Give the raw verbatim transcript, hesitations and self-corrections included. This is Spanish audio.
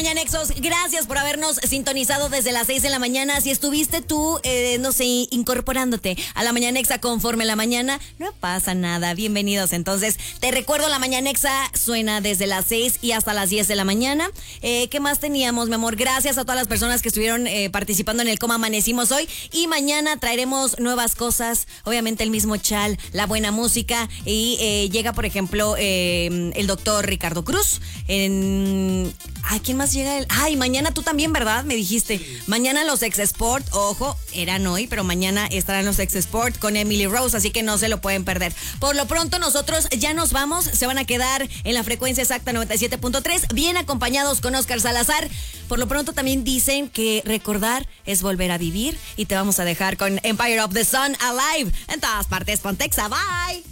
Mañanexos, gracias por habernos sintonizado desde las seis de la mañana. Si estuviste tú, eh, no sé, incorporándote a la Mañanexa conforme la mañana, no pasa nada. Bienvenidos. Entonces, te recuerdo, la Mañanexa suena desde las seis y hasta las diez de la mañana. Eh, ¿Qué más teníamos, mi amor? Gracias a todas las personas que estuvieron eh, participando en el Cómo Amanecimos hoy. Y mañana traeremos nuevas cosas. Obviamente el mismo chal, la buena música. Y eh, llega, por ejemplo, eh, el doctor Ricardo Cruz. En... Ay, ¿quién más llega? El... Ay, mañana tú también, ¿verdad? Me dijiste. Sí. Mañana los Ex Sport, ojo, eran hoy, pero mañana estarán los Ex Sport con Emily Rose, así que no se lo pueden perder. Por lo pronto, nosotros ya nos vamos. Se van a quedar en la frecuencia exacta noventa y siete punto tres, bien acompañados con Oscar Salazar. Por lo pronto también dicen que recordar es volver a vivir, y te vamos a dejar con Empire of the Sun Alive en todas partes. Pontexa, bye.